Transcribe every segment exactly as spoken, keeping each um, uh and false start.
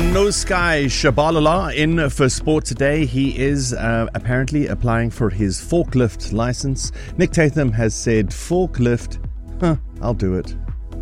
Noskay Shabalala in for sport today. He is uh, apparently applying for his forklift license. Nick Tatham has said, forklift, huh, I'll do it.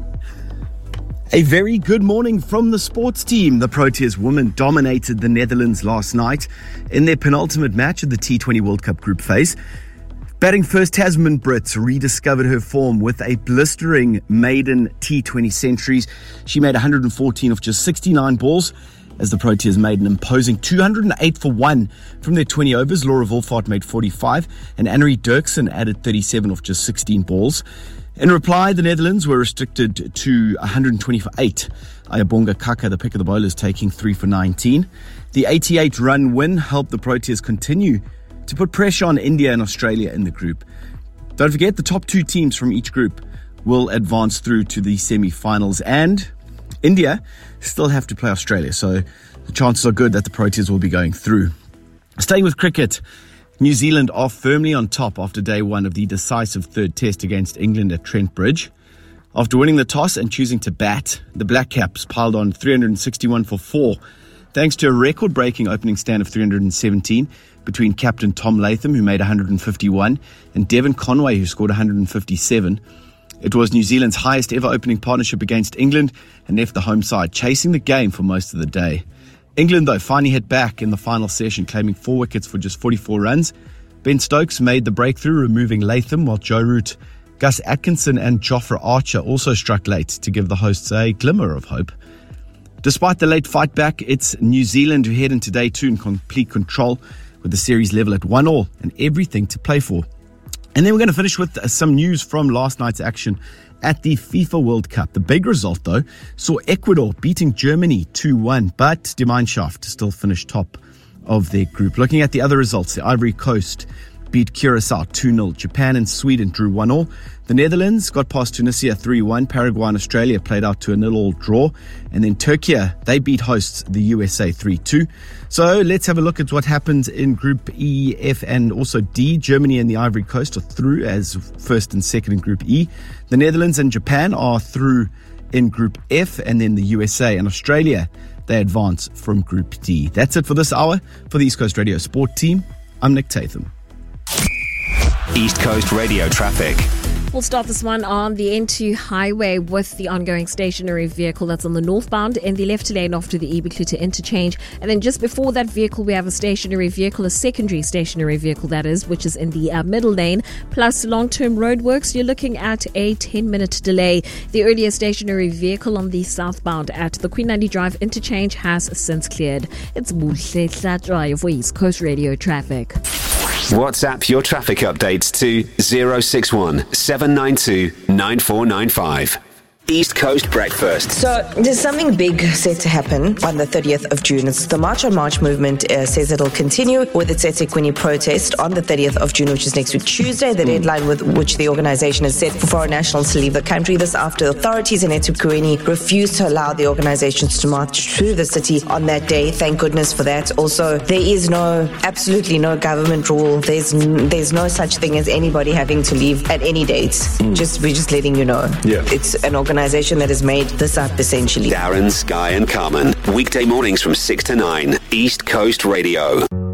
A very good morning from the sports team. The Proteas women dominated the Netherlands last night in their penultimate match of the T twenty World Cup group phase. Batting first, Tasman Britt rediscovered her form with a blistering maiden T twenty centuries. She made one hundred fourteen of just sixty-nine balls as the Proteas made an imposing two hundred eight for one from their twenty overs. Laura Wolfhard made forty-five and Annerie Dirksen added thirty-seven of just sixteen balls. In reply, the Netherlands were restricted to one hundred twenty for eight. Ayabonga Kaka, the pick of the bowlers, taking three for nineteen. The eighty-eight run win helped the Proteas continue to put pressure on India and Australia in the group. Don't forget, the top two teams from each group will advance through to the semi-finals, and India still have to play Australia, so the chances are good that the Proteas will be going through. Staying with cricket, New Zealand are firmly on top after day one of the decisive third test against England at Trent Bridge. After winning the toss and choosing to bat, the Black Caps piled on three hundred sixty-one for four, thanks to a record-breaking opening stand of three hundred seventeen between captain Tom Latham, who made one hundred fifty-one, and Devon Conway, who scored one hundred fifty-seven. It was New Zealand's highest ever opening partnership against England and left the home side chasing the game for most of the day. England, though, finally hit back in the final session, claiming four wickets for just forty-four runs. Ben Stokes made the breakthrough, removing Latham, while Joe Root, Gus Atkinson and Jofra Archer also struck late to give the hosts a glimmer of hope. Despite the late fight back, it's New Zealand who head into day two in complete control, with the series level at one all and everything to play for. And then we're going to finish with some news from last night's action at the FIFA World Cup. The big result, though, saw Ecuador beating Germany two one, but Die Mannschaft still finished top of their group. Looking at the other results, the Ivory Coast beat Curacao two nil. Japan and Sweden drew one all. The Netherlands got past Tunisia three one. Paraguay and Australia played out to a nil all draw. And then Turkey, they beat hosts the U S A three two. So let's have a look at what happened in Group E, F and also D. Germany and the Ivory Coast are through as first and second in Group E. The Netherlands and Japan are through in Group F, and then the U S A and Australia, they advance from Group D. That's it for this hour. For the East Coast Radio Sport Team, I'm Nick Tatham. East Coast Radio traffic. We'll start this one on the N two highway with the ongoing stationary vehicle that's on the northbound in the left lane after the Ibukluta interchange. And then just before that vehicle, we have a stationary vehicle, a secondary stationary vehicle that is, which is in the uh, middle lane. Plus long-term roadworks, you're looking at a ten-minute delay. The earlier stationary vehicle on the southbound at the Queen Nandi Drive interchange has since cleared. It's Buhle Drive for East Coast Radio traffic. WhatsApp your traffic updates to zero six one seven nine two nine four nine five. East Coast Breakfast. So there's something big set to happen on the thirtieth of June. It's the March on March movement uh, says it'll continue with its eThekwini protest on the thirtieth of June, which is next week Tuesday, the deadline with which the organization has set for foreign nationals to leave the country. This after authorities in eThekwini refused to allow the organizations to march through the city on that day. Thank goodness for that. Also, there is no, absolutely no government rule. There's there's no such thing as anybody having to leave at any date. Mm. Just we're just letting you know. Yeah. It's an organization Organisation that has made this up essentially. Darren, Sky and Carmen, weekday mornings from six to nine, East Coast Radio.